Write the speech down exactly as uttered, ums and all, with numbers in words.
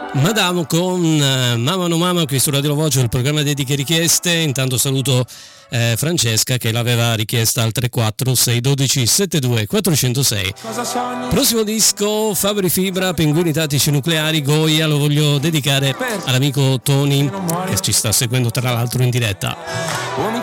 Madamo con uh, Mama no Mama qui su Radio La Voce, il programma dediche richieste. Intanto saluto eh, Francesca che l'aveva richiesta al tre quattro sei uno due sette due quattro zero sei. Prossimo disco Fabri Fibra, Pinguini Tattici Nucleari, Goya, lo voglio dedicare all'amico Tony che ci sta seguendo tra l'altro in diretta.